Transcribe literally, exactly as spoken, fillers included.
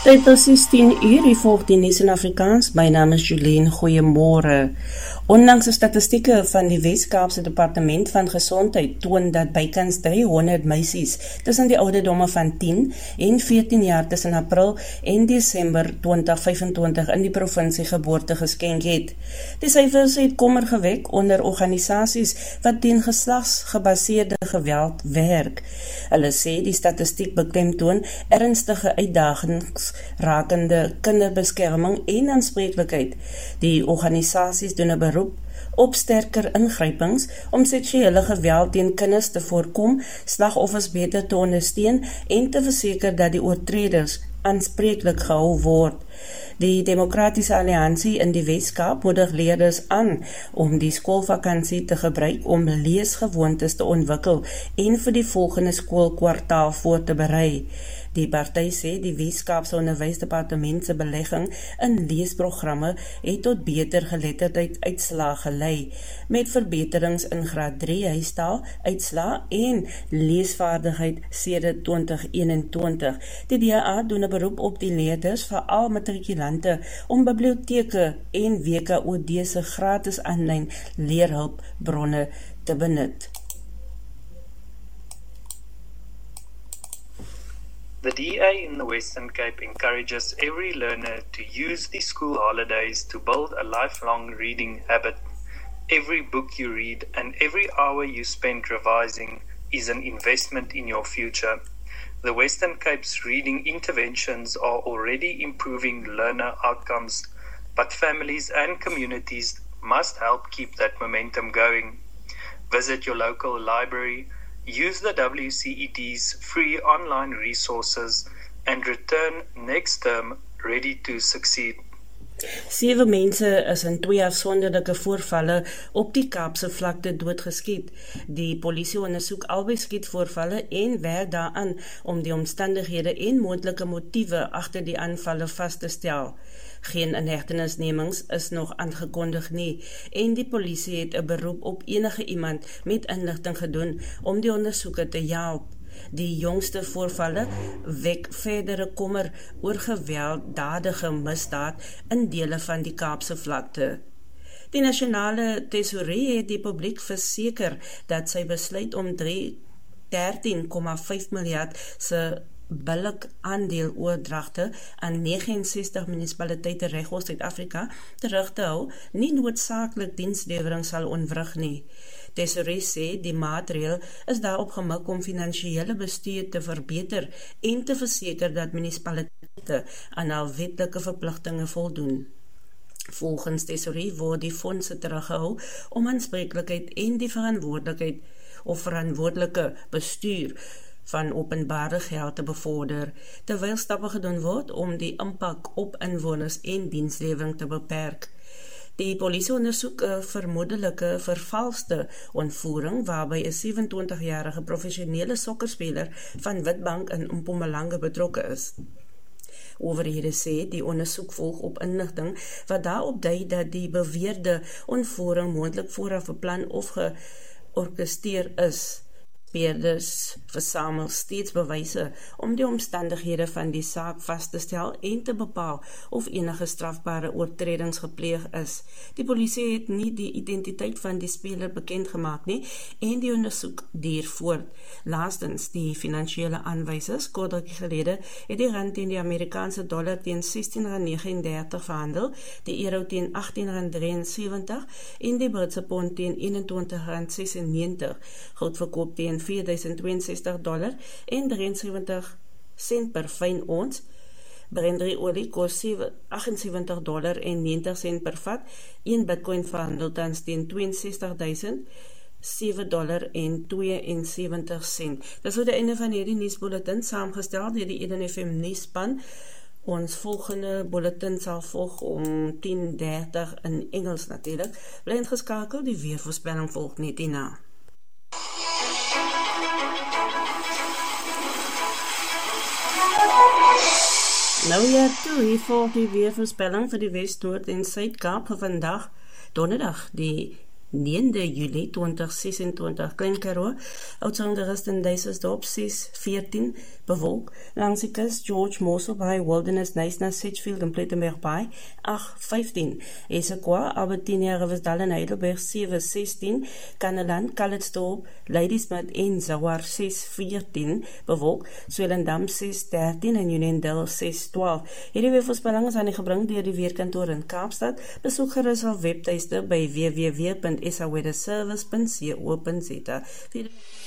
Dit precies tien uur, die volgt die nuus in Afrikaans. My naam is Julien, goeiemôre. Ondanks die statistieke van die Wes-Kaapse Departement van Gesondheid toon dat bykans driehonderd meisies tussen die ouderdomme van tien en veertien jaar tussen April en Desember twintig vyfentwintig in die provinsie geboorte geskenk het. Die syfers het kommer gewek onder organisasies wat teen geslagsgebaseerde geweld werk. Hulle sê die statistiek beklemtoon ernstige uitdagings rakende kinderbeskerming en aanspreeklikheid. Die organisasies doen 'n beroep op sterker ingrypings om seksuele geweld teen kinders te voorkom, slagoffers beter te ondersteun en te verseker dat die oortreders aanspreeklik gehou word. Die Demokratiese Alliansie in die Wes-Kaap moedig leerders aan om die skoolvakansie te gebruik om leesgewoontes te ontwikkel en vir die volgende skoolkwartaal voor te berei. Die party sê die Wes-Kaapse Onderwysdepartement se belegging in leesprogramme het tot beter geletterdheid uitslae gelei, met verbeterings in graad drie huistaal, uitslae en leesvaardigheid sedert twintig eenentwintig. Die D A doen 'n beroep op die leerders, veral matrikulante, om biblioteke en W K O D se gratis aanlyn leerhulpbronne te benut. The D A in the Western Cape encourages every learner to use the school holidays to build a lifelong reading habit. Every book you read and every hour you spend revising is an investment in your future. The Western Cape's reading interventions are already improving learner outcomes, but families and communities must help keep that momentum going. Visit your local library, use the W C E D's free online resources, and return next term ready to succeed. Sewe mense is in twee afsonderlike voorvalle op die Kaapse vlakte doodgeskiet. Die polisie ondersoek albei skietvoorvalle en werk daaraan om die omstandighede en moontlike motiewe agter die aanvalle vas te stel. Geen inhegtenisnemings is nog aangekondig nie en die polisie het 'n beroep op enige iemand met inligting gedoen om die ondersoeke te help. Die jongste voorvalle wek verdere kommer oor gewelddadige misdaad in dele van die Kaapse vlakte. Die nasionale tesourie het die publiek verseker dat sy besluit om dertien komma vyf miljard se billik aandeel oordragte aan negentig en sestig munisipaliteite regoor Suid-Afrika terug te hou, nie noodsaaklik dienslewering sal ontwrig nie. Tesourie sê die maatreël is daarop gemik om finansiële bestuur te verbeter en te verseker dat munisipaliteite aan al wetlike verpligtinge voldoen. Volgens Tesourie word die fondse teruggehou om aanspreeklikheid en die verantwoordelikheid of verantwoordelike bestuur van openbare geld te bevorder, terwyl stappe gedoen word om die impak op inwoners en dienslewering te beperk. Die polisie ondersoek 'n vermoedelike vervalste ontvoering waarby 'n sewe-en-twintigjarige professionele sokkerspeler van Witbank in Mpumalanga betrokke is. Owerhede sê die ondersoek volg op inligting wat daarop dui dat die beweerde ontvoering moontlik vooraf beplan of georkestreer is. Speerders versamel steeds bewyse om die omstandighede van die saak vas te stel en te bepaal of enige strafbare oortredings gepleeg is. Die polisie het nie die identiteit van die speler bekend gemaak nie en die ondersoek duur voort. Laastens, die finansiële aanwysers, kort rukkie gelede, het die rand teen die Amerikaanse dollar teen sestien rand negenendertig verhandel, die euro teen agttien rand drieënsewentig en die Britse pond teen eenentwintig rand sesennegentig, goud verkoop teen vierduisend tweeënsestig dollar en drieënsewentig sent per fyn ons. Brent olie kos agtensewentig dollar en negentig sent per vat. Een Bitcoin verhandel tans teen tweeënsestigduisend sewe dollar en tweeënsewentig sent. Dit is die einde van hierdie nuusbulletin, saamgestel deur die Eden F M nuusspan. Ons volgende bulletin sal volg om tien dertig in Engels natuurlik. Bly ingeskakel, die weervoorspelling volg net hierna. Nou ja, toe, hier volg die weervoorspelling vir die Wes-, Noord- en Suid-Kaap vir vandag, donderdag, die negende Julie twintig sesentwintig, Klein Karoo, Oud-Zondagist en Duisensdorp ses veertien, bewolk, langs die kus, George Mossel Bay, Wilderness, Knysna, Sedgefield en Plettenberg Bay, agt vyftien, Esekwa, Albertina, Riversdal en Heidelberg, sewe zestien, Kanneland, Calitzdorp, Ladysmith en Zawar, ses veertien, bewolk, Swellendam, ses dertien en Unionville, ses twaalf. Hierdie weervoorspelling is aan die gebring deur die Weerkantoor in Kaapstad. Besoek gerus al webtuiste by w w w punt s a weather service punt co punt za.